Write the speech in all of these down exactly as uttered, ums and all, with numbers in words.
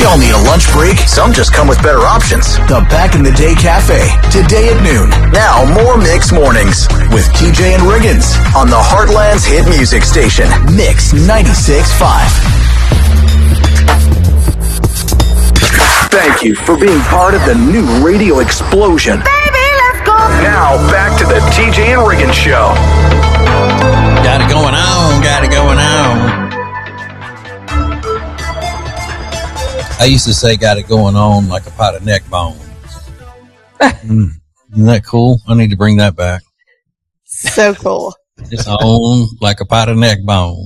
all need a lunch break. Some just come with better options. The Back in the Day Cafe, today at noon. Now, more Mix Mornings with T J and Riggins on the Heartland's hit music station, Mix ninety-six point five. Thank you for being part of the new radio explosion. Baby, let's go. Now, back to the T J and Riggins Show. Got it going on, got it going on. I used to say got it going on like a pot of neck bones. mm. Isn't that cool? I need to bring that back. So cool. It's on like a pot of neck bone.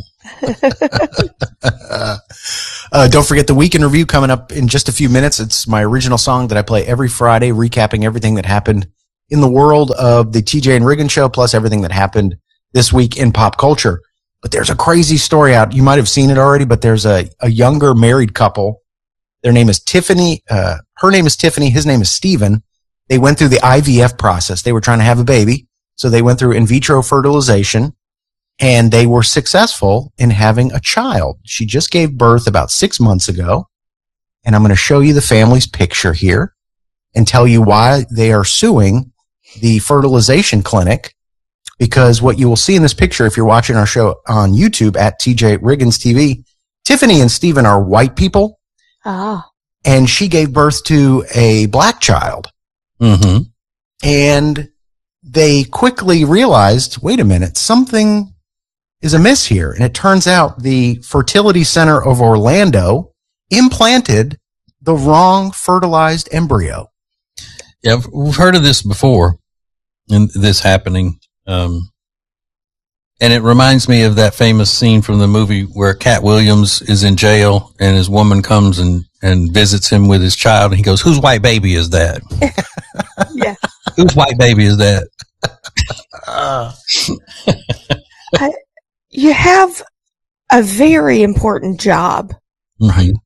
uh, don't forget the Week in Review coming up in just a few minutes. It's my original song that I play every Friday, recapping everything that happened in the world of the T J and Riggins Show, plus everything that happened this week in pop culture. But there's a crazy story out. You might have seen it already, but there's a, a younger married couple. Their name is Tiffany. Uh, her name is Tiffany. His name is Steven. They went through the I V F process. They were trying to have a baby. So they went through in vitro fertilization and they were successful in having a child. She just gave birth about six months ago. And I'm going to show you the family's picture here and tell you why they are suing the fertilization clinic. Because what you will see in this picture, if you're watching our show on YouTube at T J Riggins T V, Tiffany and Steven are white people. Ah. And she gave birth to a black child. Mm-hmm. And they quickly realized, wait a minute, something is amiss here. And it turns out the Fertility Center of Orlando implanted the wrong fertilized embryo. Yeah, we've heard of this before, and this happening. Um, and it reminds me of that famous scene from the movie where Cat Williams is in jail and his woman comes and, and visits him with his child. And he goes, whose white baby is that? Yeah. Whose white baby is that? Uh. I, you have a very important job. Mm-hmm.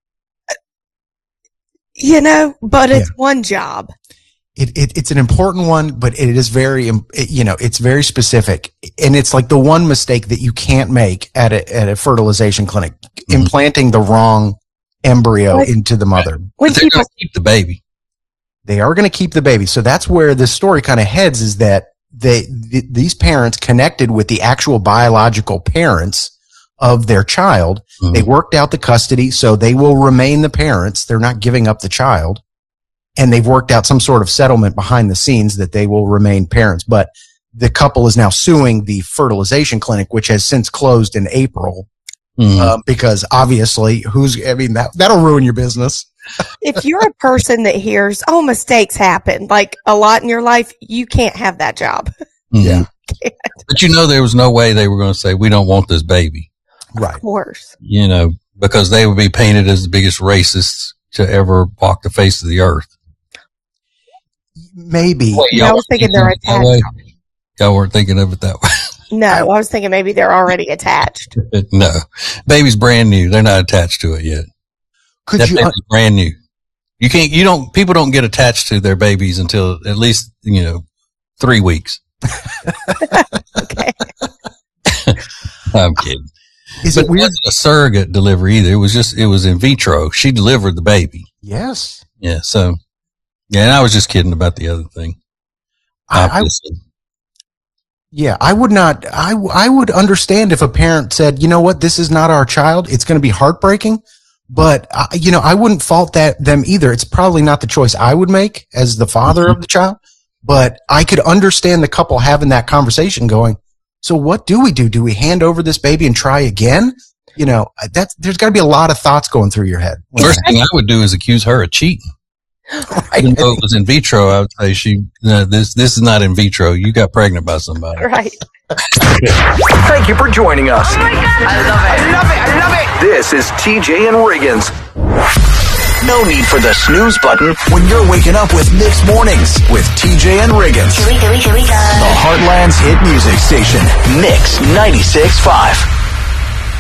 You know, but it's Yeah. one job. It, it, it's an important one, but it is very, it, you know, it's very specific. And it's like the one mistake that you can't make at a, at a fertilization clinic, mm-hmm. implanting the wrong embryo What? into the mother. When They're people, going to keep the baby. They are going to keep the baby. So that's where this story kind of heads, is that they, th- these parents connected with the actual biological parents of their child. Mm-hmm. They worked out the custody, so they will remain the parents. They're not giving up the child. And they've worked out some sort of settlement behind the scenes that they will remain parents. But the couple is now suing the fertilization clinic, which has since closed in April. Mm-hmm. Uh, because obviously, who's, I mean, that, that'll ruin your business. if you're a person that hears, oh, mistakes happen, like a lot in your life, you can't have that job. Yeah. But you know, there was no way they were going to say, we don't want this baby. Right. Of course. You know, because they would be painted as the biggest racists to ever walk the face of the earth. Maybe. Wait, I was thinking they're attached. Y'all weren't thinking of it that way. No, I was thinking maybe they're already attached. No. Baby's brand new. They're not attached to it yet. Could that you, baby's uh, brand new. You can't, you don't, people don't get attached to their babies until at least, you know, three weeks. Okay. I'm kidding. Is but it weird? It wasn't a surrogate delivery either. It was just, it was in vitro. She delivered the baby. Yes. Yeah. So, yeah. And I was just kidding about the other thing. I, I, yeah, I would not, I, I would understand if a parent said, you know what, this is not our child. It's going to be heartbreaking, but uh, you know, I wouldn't fault that them either. It's probably not the choice I would make as the father mm-hmm. of the child, but I could understand the couple having that conversation going, so what do we do? Do we hand over this baby and try again? You know, that's, there's got to be a lot of thoughts going through your head. First thing I would do is accuse her of cheating. Right. Even though it was in vitro, I would say she, no, this, this is not in vitro. You got pregnant by somebody. Right. Thank you for joining us. Oh my God. I love it. I love it. I love it. This is T J and Riggins. No need for the snooze button when you're waking up with Mixed Mornings with T J and Riggins. Here we go, here we go. The Heartland's hit music station, Mix ninety-six point five.